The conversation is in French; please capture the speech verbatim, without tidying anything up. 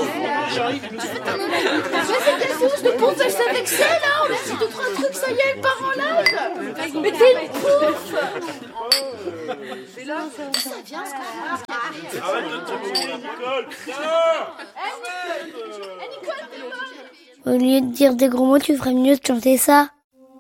c'était fou, je te pompage avec ça là. On a dit deux, trois trucs, ça y est, elle part en live. Mais t'es une pouffe. Ça vient, ce qu'on a. Arrête de te tirer la Nicole. Eh, Nicole, t'es bonne. Au lieu de dire des gros mots, tu ferais mieux de chanter ça.